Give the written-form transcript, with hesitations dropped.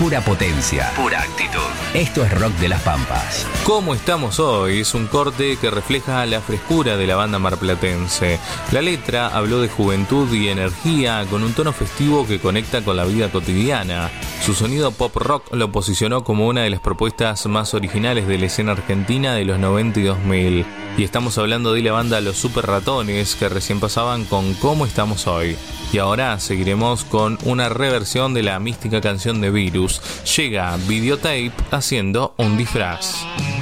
Pura potencia. Pura actitud. Esto es Rock de las Pampas. ¿Cómo estamos hoy? Es un corte que refleja la frescura de la banda marplatense. La letra habló de juventud y energía con un tono festivo que conecta con la vida cotidiana. Su sonido pop rock lo posicionó como una de las propuestas más originales de la escena argentina de los 90 y 2000. Y estamos hablando de la banda Los Super Ratones, que recién pasaban con ¿Cómo estamos hoy? Y ahora seguiremos con una reversión de la mística canción de Virus. Llega Videotape haciendo un disfraz.